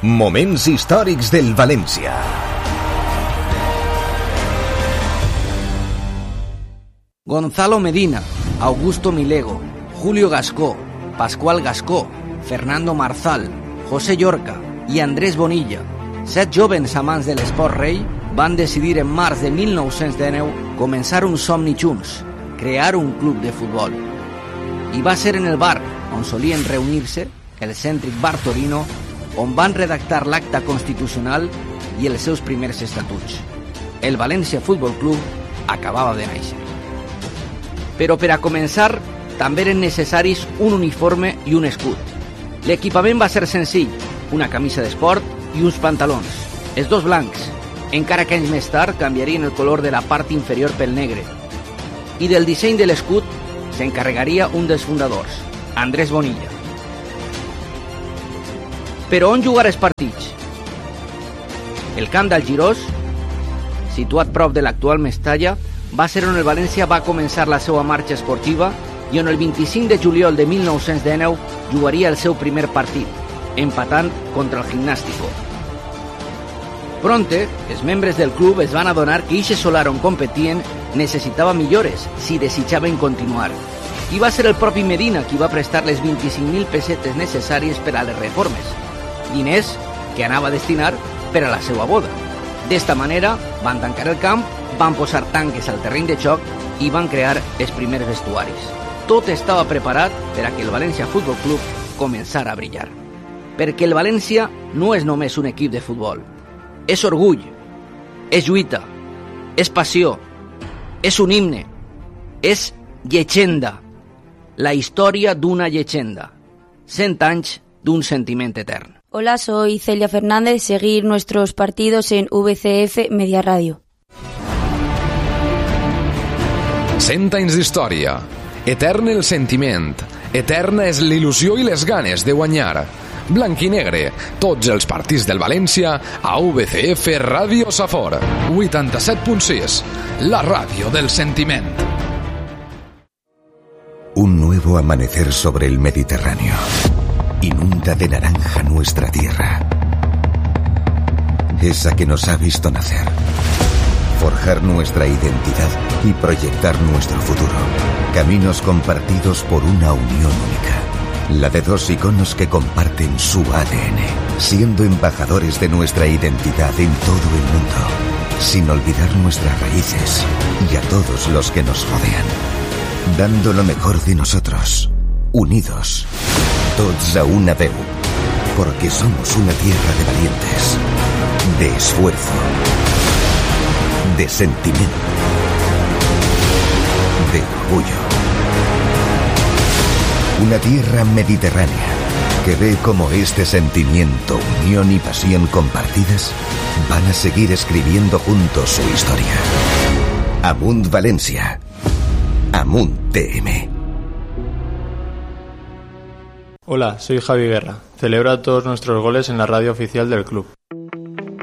Moments històrics del València. Gonzalo Medina, Augusto Milego, Julio Gascó, Pascual Gascó, Fernando Marzal, José Llorca i Andrés Bonilla, 7 jóvens amants de l'esport rei, van decidir en març de 1919 començar un somni junts, crear un club de futbol. I va ser en el bar on solien reunir-se, el cèntric Bar Torino, on van redactar l'acta constitucional i els seus primers estatuts. El València Futbol Club acabava de néixer. Però per a començar, també eren necessaris un uniforme i un escut. L'equipament va ser senzill, una camisa d'esport i uns pantalons, els dos blancs, encara que anys més tard canviarien el color de la part inferior pel negre. I del disseny de l'escut s'encarregaria un dels fundadors, Andrés Bonilla. Però on jugar els partits? El camp d'Algirós, situat prop de l'actual Mestalla, va ser on el València va començar la seva marxa esportiva i on el 25 de juliol de 1919 jugaria el seu primer partit, empatant contra el Gimnástico. Pronte, els membres del club es van adonar que eixe solar on competien necessitava millores si desitjaven continuar. I va ser el propi Medina qui va prestar les 25.000 pessetes necessàries per a les reformes, diners que anava a destinar per a la seva boda. D'esta manera, van tancar el camp, van posar tanques al terreny de xoc i van crear els primers vestuaris. Tot estava preparat per a que el València Futbol Club començara a brillar. Perquè el València no és només un equip de futbol. És orgull, és lluita, és passió, és un himne, és llegenda, la història d'una llegenda, 100 anys d'un sentiment etern. Hola, soy Celia Fernández. Seguir nuestros partidos en VCF Media Radio. 100 anys d'història. Etern el sentiment. Eterna és l'il·lusió i les ganes de guanyar. Blanc i negre, tots els partits del València a VCF Ràdio Safor 87.6, la ràdio del sentiment. Un nuevo amanecer sobre el Mediterráneo inunda de naranja nuestra tierra, esa que nos ha visto nacer, forjar nuestra identidad y proyectar nuestro futuro. Caminos compartidos por una unión única, la de dos iconos que comparten su ADN, siendo embajadores de nuestra identidad en todo el mundo, sin olvidar nuestras raíces y a todos los que nos rodean, dando lo mejor de nosotros, unidos, tots a una veu, porque somos una tierra de valientes, de esfuerzo, de sentimiento, de orgullo. Una tierra mediterránea que ve cómo este sentimiento, unión y pasión compartidas van a seguir escribiendo juntos su historia. Amunt Valencia, Amunt TM. Hola, soy Javi Guerra. Celebro a todos nuestros goles en la radio oficial del club.